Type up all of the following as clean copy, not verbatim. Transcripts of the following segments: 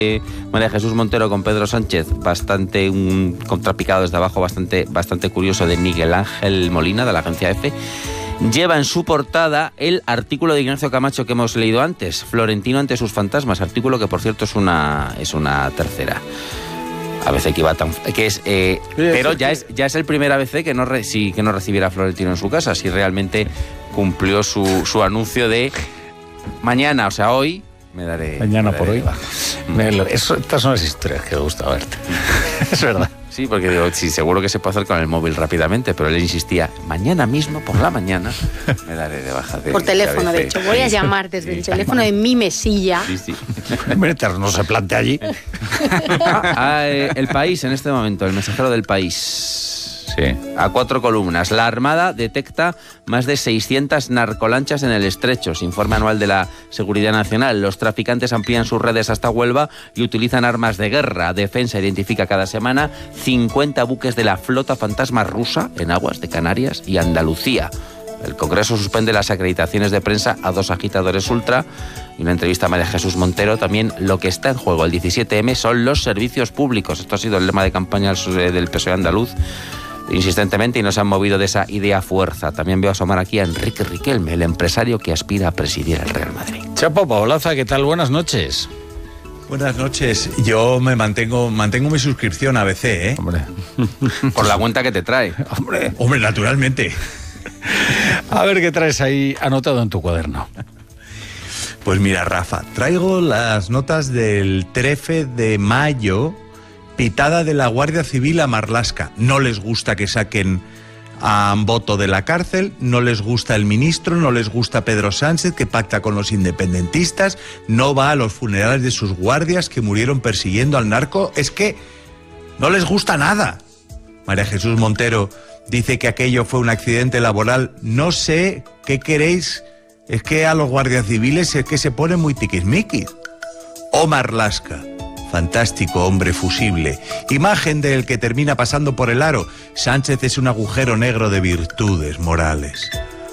María Jesús Montero con Pedro Sánchez, bastante un contrapicado desde abajo, bastante curioso, de Miguel Ángel Molina, de la agencia EFE, lleva en su portada el artículo de Ignacio Camacho que hemos leído antes, Florentino ante sus fantasmas, artículo que por cierto es una tercera. ABC que iba tan... pero ya es el primer ABC que no recibiera a Florentino en su casa, si realmente cumplió su anuncio de mañana, o sea, hoy... Mañana por hoy. Estas son las historias que me gusta verte. Es verdad. Sí, porque digo, sí, seguro que se puede hacer con el móvil rápidamente, pero él insistía, mañana mismo, por la mañana, me daré de baja de... Por teléfono, de hecho. Voy a llamar desde el teléfono de mi mesilla. Sí. No se plantea allí. El País, en este momento, el mensajero del País... Sí. A 4 columnas. La Armada detecta más de 600 narcolanchas en el Estrecho. Informe anual de la Seguridad Nacional. Los traficantes amplían sus redes hasta Huelva y utilizan armas de guerra. Defensa identifica cada semana 50 buques de la flota fantasma rusa en aguas de Canarias y Andalucía. El Congreso suspende las acreditaciones de prensa a 2 agitadores ultra. Y una entrevista a María Jesús Montero. También lo que está en juego el 17M son los servicios públicos. Esto ha sido el lema de campaña del PSOE andaluz insistentemente, y no se han movido de esa idea fuerza. También veo asomar aquí a Enrique Riquelme, el empresario que aspira a presidir el Real Madrid. Chapo Paolaza, ¿qué tal? Buenas noches. Buenas noches. Yo me mantengo mi suscripción a ABC, ¿eh? Hombre. Por la cuenta que te trae. Hombre, naturalmente. A ver qué traes ahí anotado en tu cuaderno. Pues mira, Rafa, traigo las notas del 13 de mayo, pitada de la Guardia Civil a Marlaska. No les gusta que saquen a Amboto de la cárcel, no les gusta el ministro, no les gusta Pedro Sánchez, que pacta con los independentistas, no va a los funerales de sus guardias que murieron persiguiendo al narco. Es que no les gusta nada. María Jesús Montero dice que aquello fue un accidente laboral. No sé qué queréis, es que a los guardias civiles es que se ponen muy tiquismiquis. O Marlaska, fantástico hombre fusible, imagen del que termina pasando por el aro. Sánchez es un agujero negro de virtudes morales.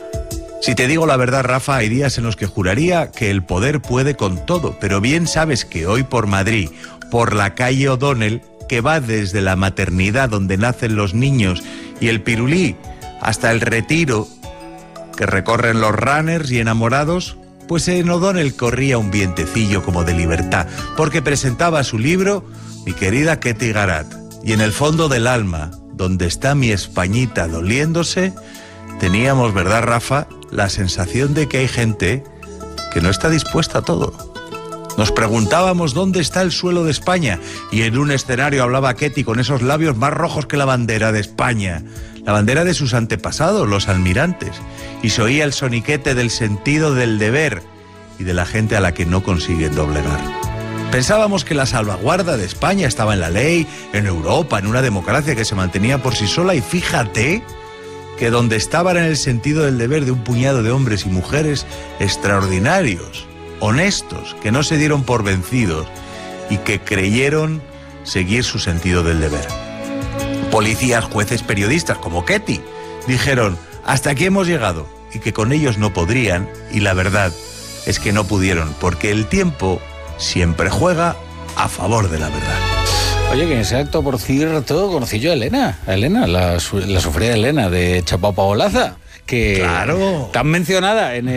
Si te digo la verdad, Rafa, hay días en los que juraría que el poder puede con todo, pero bien sabes que hoy por Madrid, por la calle O'Donnell, que va desde la maternidad donde nacen los niños y el Pirulí hasta el Retiro, que recorren los runners y enamorados, pues en O'Donnell corría un vientecillo como de libertad, porque presentaba su libro mi querida Ketty Garat. Y en el fondo del alma, donde está mi Españita doliéndose, teníamos, ¿verdad, Rafa?, la sensación de que hay gente que no está dispuesta a todo. Nos preguntábamos dónde está el suelo de España, y en un escenario hablaba Ketty con esos labios más rojos que la bandera de España, la bandera de sus antepasados, los almirantes, y se oía el soniquete del sentido del deber y de la gente a la que no consiguen doblegar. Pensábamos que la salvaguarda de España estaba en la ley, en Europa, en una democracia que se mantenía por sí sola, y fíjate que donde estaba era en el sentido del deber de un puñado de hombres y mujeres extraordinarios, honestos, que no se dieron por vencidos y que creyeron seguir su sentido del deber. Policías, jueces, periodistas como Ketty dijeron: hasta aquí hemos llegado, y que con ellos no podrían, y la verdad es que no pudieron, porque el tiempo siempre juega a favor de la verdad. Oye, que en ese acto, por cierto, conocí yo a Elena, la sufrida Elena de Chapo Paolaza, que claro, tan mencionada en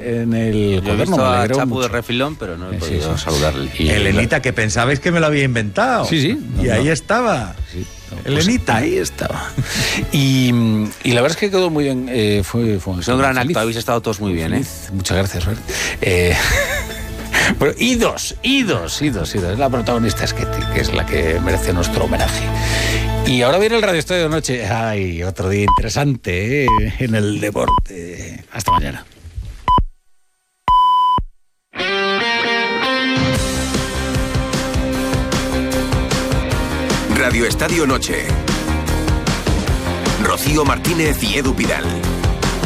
el Yo he visto a Chapu de refilón, pero no he podido saludarle. Y Elenita, que pensabais que me lo había inventado. Sí. Y ahí estaba. Sí. Elenita. Pues ahí estaba. Y la verdad es que quedó muy bien. Fue un gran acto, habéis estado todos muy bien, ¿eh? Muchas gracias, Bert. Pero idos. La protagonista es Ketty, que es la que merece nuestro homenaje. Y ahora viene el Radio Estadio de Noche. Ay, otro día interesante, en el deporte. Hasta mañana. Radio Estadio Noche. Rocío Martínez y Edu Pidal.